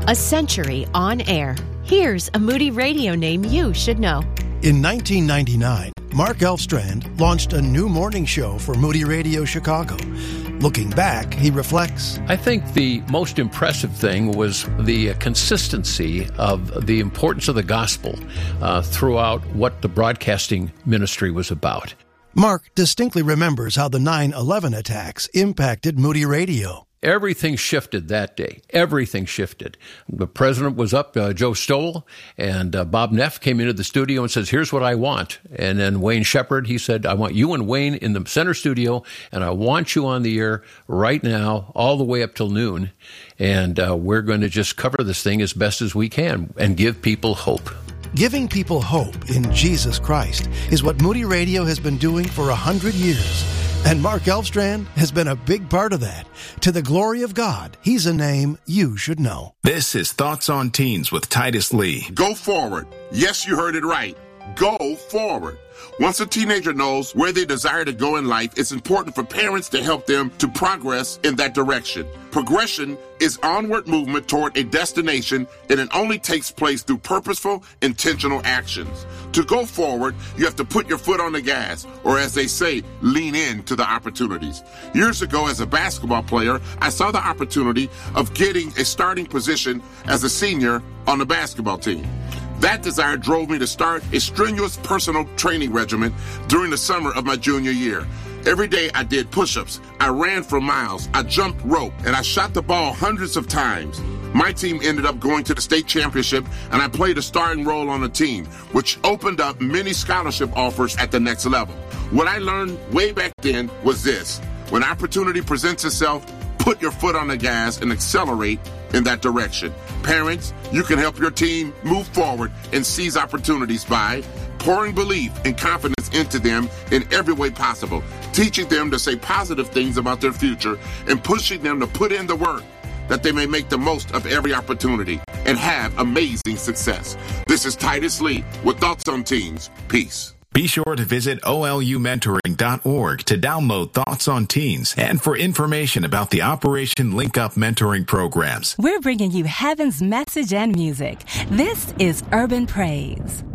A century on air. Here's a Moody Radio name you should know. In 1999, Mark Elfstrand launched a new morning show for Moody Radio Chicago. Looking back, he reflects, I think the most impressive thing was the consistency of the importance of the gospel throughout what the broadcasting ministry was about. Mark distinctly remembers how the 9/11 attacks impacted Moody Radio. Everything shifted that day. Everything shifted. The president was up, Joe Stowell, and Bob Neff came into the studio and says, here's what I want. And then Wayne Shepherd, he said, I want you and Wayne in the center studio, and I want you on the air right now, all the way up till noon. And we're going to just cover this thing as best as we can and give people hope. Giving people hope in Jesus Christ is what Moody Radio has been doing for 100 years. And Mark Elfstrand has been a big part of that. To the glory of God, he's a name you should know. This is Thoughts on Teens with Titus Lee. Go forward. Yes, you heard it right. Go forward. Once a teenager knows where they desire to go in life, it's important for parents to help them to progress in that direction. Progression is onward movement toward a destination, and it only takes place through purposeful, intentional actions. To go forward, you have to put your foot on the gas, or as they say, lean into the opportunities. Years ago, as a basketball player, I saw the opportunity of getting a starting position as a senior on the basketball team. That desire drove me to start a strenuous personal training regimen during the summer of my junior year. Every day I did push-ups, I ran for miles, I jumped rope, and I shot the ball hundreds of times. My team ended up going to the state championship, and I played a starring role on the team, which opened up many scholarship offers at the next level. What I learned way back then was this: when opportunity presents itself, put your foot on the gas and accelerate in that direction. Parents, you can help your team move forward and seize opportunities by pouring belief and confidence into them in every way possible, teaching them to say positive things about their future, and pushing them to put in the work that they may make the most of every opportunity and have amazing success. This is Titus Lee with Thoughts on Teens. Peace. Be sure to visit olumentoring.org to download Thoughts on Teens and for information about the Operation Link Up mentoring programs. We're bringing you heaven's message and music. This is Urban Praise.